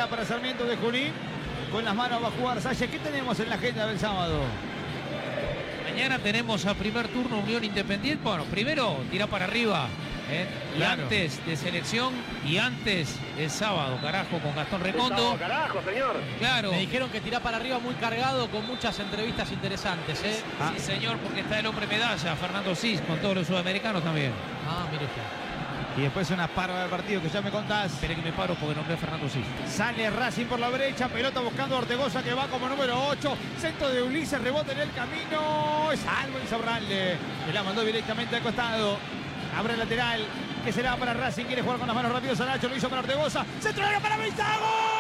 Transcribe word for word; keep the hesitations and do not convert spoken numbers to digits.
falta para Sarmiento de Junín. Con las manos va a jugar Salle. ¿Qué tenemos en la agenda del sábado? Mañana tenemos a primer turno Unión Independiente. Bueno, primero tira para arriba. ¿eh? Y Claro. antes de selección y antes el sábado, carajo, con Gastón Recondo. Carajo, señor. Claro. Me dijeron que tirá para arriba muy cargado con muchas entrevistas interesantes, ¿eh? Ah. Sí, señor, porque está el hombre medalla, Fernando Cis, con todos los sudamericanos también. Ah, mire usted. Y después una parva de partido que ya me contás. Espere que me paro porque nombré a Fernando Cis. Sale Racing por la brecha, pelota buscando a Ortegoza que va como número ocho. Centro de Ulises, rebote en el camino. Es algo Insaurralde. Que la mandó directamente al costado. Abre el lateral. Que será para Racing. Quiere jugar con las manos rápido. Sanacho lo hizo para Ortegoza. Centro de la para Benza. ¡Gol!